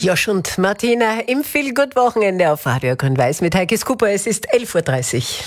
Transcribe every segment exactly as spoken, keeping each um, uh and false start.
Josh und Martina im Feel-Good-Wochenende auf Radio Grün-Weiß mit Heikis Cooper. Es ist elf Uhr dreißig.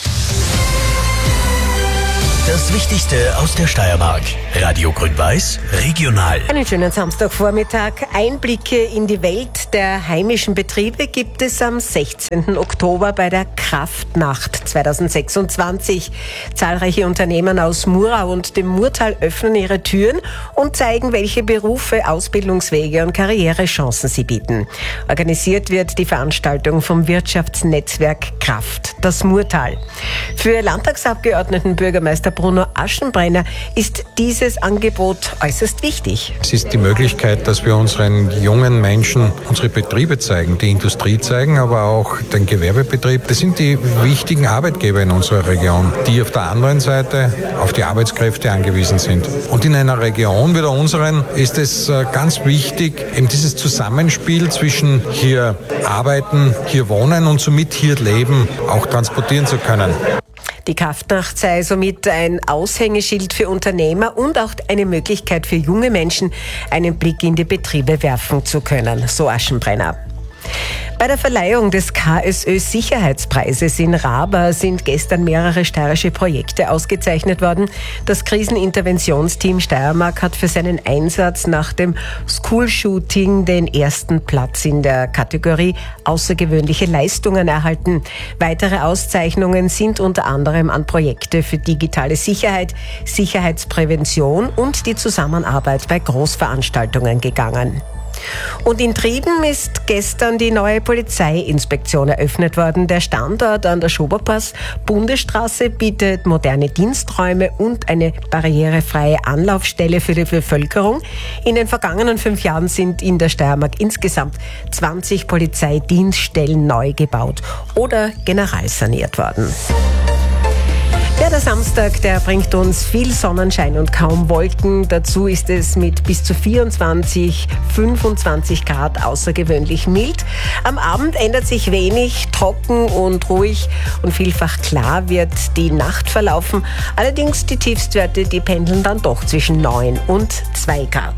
Das Wichtigste aus der Steiermark. Radio Grün-Weiß, regional. Einen schönen Samstagvormittag. Einblicke in die Welt der heimischen Betriebe gibt es am sechzehnten Oktober bei der Kraftnacht zweitausendsechsundzwanzig. Zahlreiche Unternehmen aus Murau und dem Murtal öffnen ihre Türen und zeigen, welche Berufe, Ausbildungswege und Karrierechancen sie bieten. Organisiert wird die Veranstaltung vom Wirtschaftsnetzwerk Kraft, das Murtal. Für Landtagsabgeordneten Bürgermeister Bruno Aschenbrenner ist dieses Angebot äußerst wichtig. Es ist die Möglichkeit, dass wir unseren jungen Menschen unsere Betriebe zeigen, die Industrie zeigen, aber auch den Gewerbebetrieb. Das sind die wichtigen Arbeitgeber in unserer Region, die auf der anderen Seite auf die Arbeitskräfte angewiesen sind. Und in einer Region wie der unseren ist es ganz wichtig, eben dieses Zusammenspiel zwischen hier arbeiten, hier wohnen und somit hier leben auch transportieren zu können. Die Kraftnacht sei somit ein Aushängeschild für Unternehmer und auch eine Möglichkeit für junge Menschen, einen Blick in die Betriebe werfen zu können, so Aschenbrenner. Bei der Verleihung des K S Ö-Sicherheitspreises in Raba sind gestern mehrere steirische Projekte ausgezeichnet worden. Das Kriseninterventionsteam Steiermark hat für seinen Einsatz nach dem School-Shooting den ersten Platz in der Kategorie außergewöhnliche Leistungen erhalten. Weitere Auszeichnungen sind unter anderem an Projekte für digitale Sicherheit, Sicherheitsprävention und die Zusammenarbeit bei Großveranstaltungen gegangen. Und in Trieben ist gestern die neue Polizeiinspektion eröffnet worden. Der Standort an der Schoberpass-Bundesstraße bietet moderne Diensträume und eine barrierefreie Anlaufstelle für die Bevölkerung. In den vergangenen fünf Jahren sind in der Steiermark insgesamt zwanzig Polizeidienststellen neu gebaut oder generalsaniert worden. Ja, der Samstag, der bringt uns viel Sonnenschein und kaum Wolken. Dazu ist es mit bis zu vierundzwanzig, fünfundzwanzig Grad außergewöhnlich mild. Am Abend ändert sich wenig, trocken und ruhig und vielfach klar wird die Nacht verlaufen. Allerdings die Tiefstwerte, die pendeln dann doch zwischen neun und zwei Grad.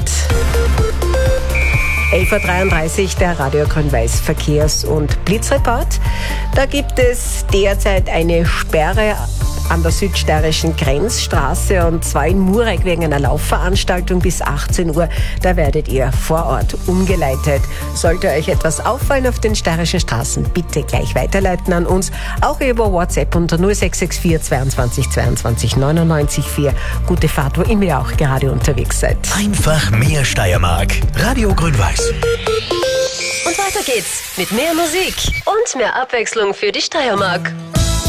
elf Uhr dreiunddreißig, der Radio Grün-Weiß Verkehrs- und Blitzreport. Da gibt es derzeit eine Sperre an der südsteirischen Grenzstraße und zwar in Murek wegen einer Laufveranstaltung bis achtzehn Uhr. Da werdet ihr vor Ort umgeleitet. Sollte euch etwas auffallen auf den steirischen Straßen, bitte gleich weiterleiten an uns. Auch über WhatsApp unter null sechs sechs vier zweiundzwanzig zweiundzwanzig neunundneunzig vier. Gute Fahrt, wo immer ihr auch gerade unterwegs seid. Einfach mehr Steiermark. Radio Grün-Weiß. Und weiter geht's mit mehr Musik und mehr Abwechslung für die Steiermark.